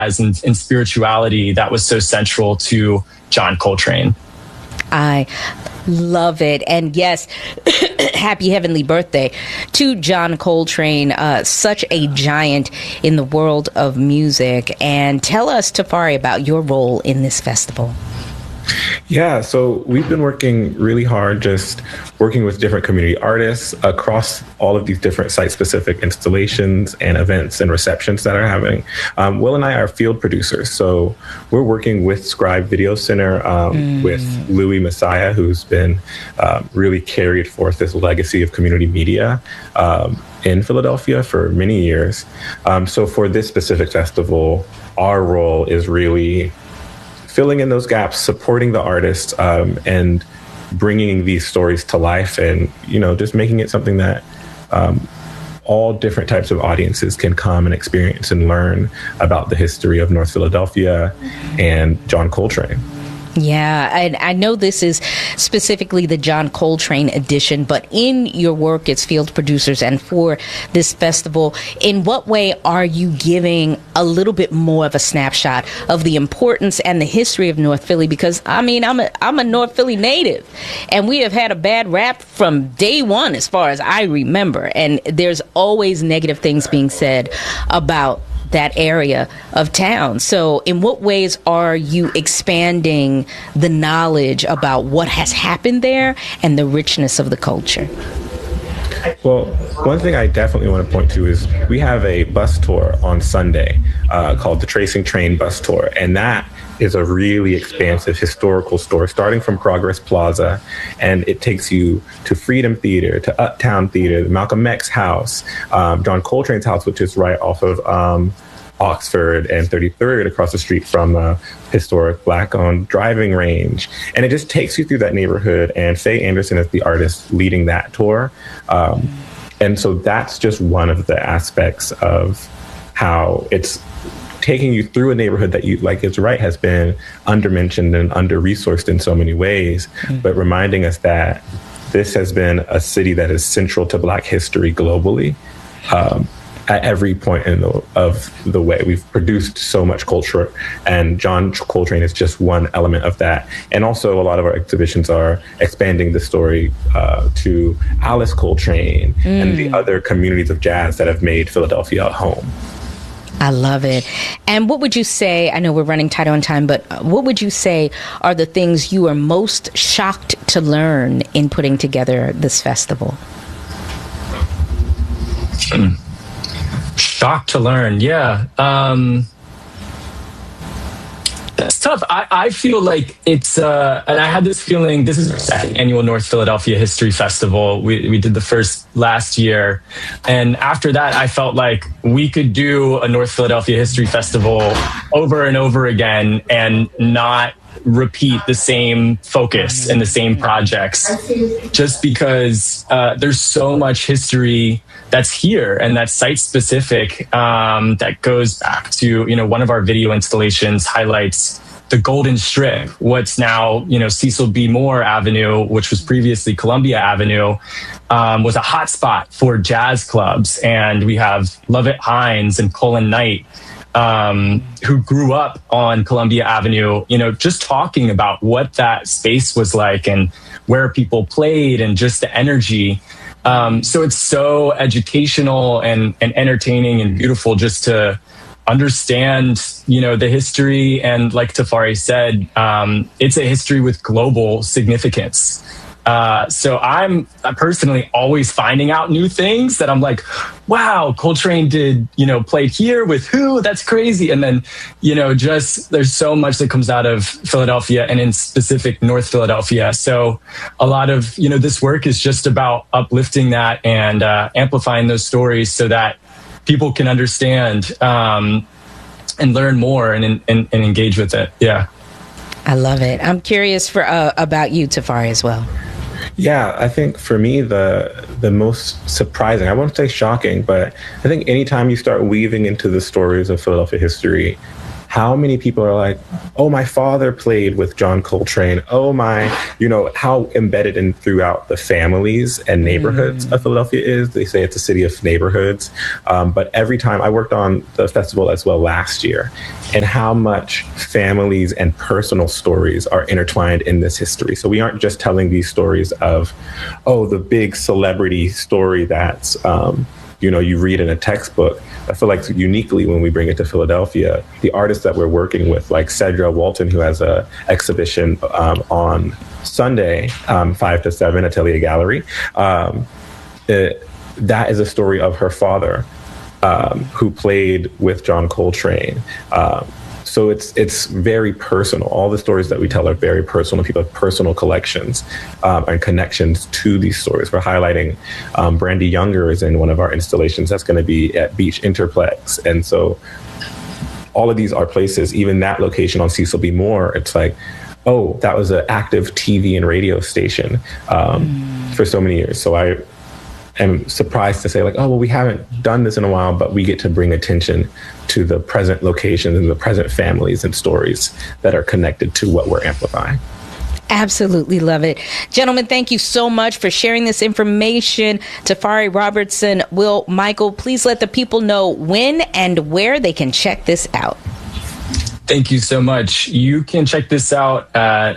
and spirituality that was so central to John Coltrane. I love it. And yes, happy heavenly birthday to John Coltrane, such a giant in the world of music. And tell us, Tafari, about your role in this festival. Yeah, so we've been working really hard, just working with different community artists across all of these different site-specific installations and events and receptions that are happening. Will and I are field producers, so we're working with Scribe Video Center, with Louis Messiah, who's been really carried forth this legacy of community media in Philadelphia for many years. So for this specific festival, our role is really filling in those gaps, supporting the artists, and bringing these stories to life, and just making it something that all different types of audiences can come and experience and learn about the history of North Philadelphia and John Coltrane. Yeah, and I know this is specifically the John Coltrane edition, but in your work as field producers and for this festival, in what way are you giving a little bit more of a snapshot of the importance and the history of North Philly? Because, I mean, I'm a North Philly native, and we have had a bad rap from day one, as far as I remember, and there's always negative things being said about that area of town. So in what ways are you expanding the knowledge about what has happened there and the richness of the culture? Well, one thing I definitely want to point to is we have a bus tour on Sunday called the Tracing Train Bus Tour, and that is a really expansive historical tour starting from Progress Plaza, and it takes you to Freedom Theater, to Uptown Theater, the Malcolm X House, John Coltrane's house, which is right off of Oxford and 33rd, across the street from a historic Black-owned driving range. And it just takes you through that neighborhood, and Faye Anderson is the artist leading that tour. And so that's just one of the aspects of how it's taking you through a neighborhood that, you like, it's right, has been under-mentioned and under-resourced in so many ways, but reminding us that this has been a city that is central to Black history globally. At every point of the way. We've produced so much culture, and John Coltrane is just one element of that. And also a lot of our exhibitions are expanding the story to Alice Coltrane and the other communities of jazz that have made Philadelphia a home. I love it. And what would you say, I know we're running tight on time, but what would you say are the things you are most shocked to learn in putting together this festival? Shocked to learn, yeah. It's tough. I feel like it's, and I had this feeling, this is our second annual North Philadelphia History Festival. We did the first last year. And after that, I felt like we could do a North Philadelphia History Festival over and over again and not repeat the same focus and the same projects, just because there's so much history that's here and that's site specific, that goes back to, one of our video installations highlights the Golden Strip, what's now, Cecil B. Moore Avenue, which was previously Columbia Avenue, was a hotspot for jazz clubs. And we have Lovett Hines and Cullen Knight, who grew up on Columbia Avenue, just talking about what that space was like and where people played and just the energy. So it's so educational and entertaining and beautiful just to understand, the history. And like Tafari said, it's a history with global significance. So I'm personally always finding out new things that I'm like, wow, Coltrane did, played here with who? That's crazy. And then, just there's so much that comes out of Philadelphia and in specific North Philadelphia. So a lot of, this work is just about uplifting that and amplifying those stories so that people can understand and learn more and engage with it. Yeah. I love it. I'm curious about you, Tafari, as well. Yeah, I think for me, the most surprising, I won't say shocking, but I think anytime you start weaving into the stories of Philadelphia history, how many people are like, oh, my father played with John Coltrane. Oh, my, how embedded in throughout the families and neighborhoods of Philadelphia is. They say it's a city of neighborhoods. But every time I worked on the festival as well last year, and how much families and personal stories are intertwined in this history. So we aren't just telling these stories of, the big celebrity story that's, you read in a textbook. I feel like uniquely when we bring it to Philadelphia, the artists that we're working with, like Cedra Walton, who has an exhibition on Sunday, 5 to 7, Atelier Gallery, that is a story of her father, who played with John Coltrane. So it's very personal. All the stories that we tell are very personal. People have personal collections and connections to these stories. We're highlighting Brandy Younger is in one of our installations that's going to be at Beach Interplex. And so all of these are places, even that location on Cecil B. Moore, it's like, oh, that was an active TV and radio station for so many years. So I am surprised to say, like, we haven't done this in a while, but we get to bring attention to the present locations and the present families and stories that are connected to what we're amplifying. Absolutely love it. Gentlemen, thank you so much for sharing this information. Tafari Robertson, Will Michael, please let the people know when and where they can check this out. Thank you so much. You can check this out at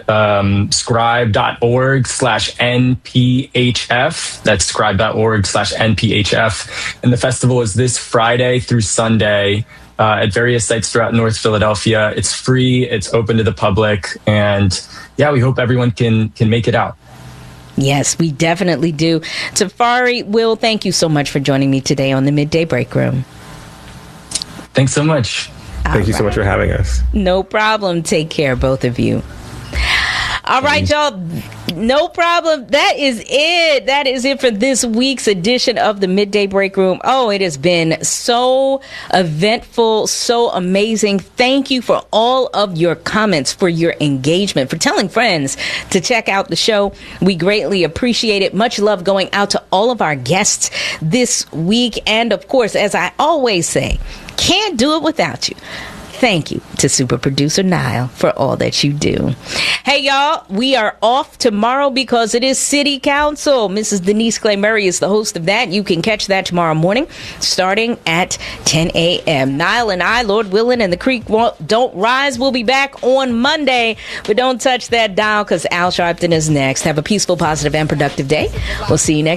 scribe.org/NPHF. That's scribe.org/NPHF. And the festival is this Friday through Sunday at various sites throughout North Philadelphia. It's free. It's open to the public. And we hope everyone can make it out. Yes, we definitely do. Tafari, Will, thank you so much for joining me today on the Midday Break Room. Thanks so much. Thank you so much for having us. No problem. Take care, both of you. All right, y'all. No problem. That is it. That is it for this week's edition of the Midday Break Room. Oh, it has been so eventful, so amazing. Thank you for all of your comments, for your engagement, for telling friends to check out the show. We greatly appreciate it. Much love going out to all of our guests this week. And of course, as I always say, can't do it without you. Thank you to super producer Niall for all that you do. Hey, y'all, we are off tomorrow because it is City Council. Mrs. Denise Clay Murray is the host of that. You can catch that tomorrow morning starting at 10 a.m. Niall and I, Lord willing, and the creek don't rise. We'll be back on Monday, but don't touch that dial because Al Sharpton is next. Have a peaceful, positive, and productive day. We'll see you next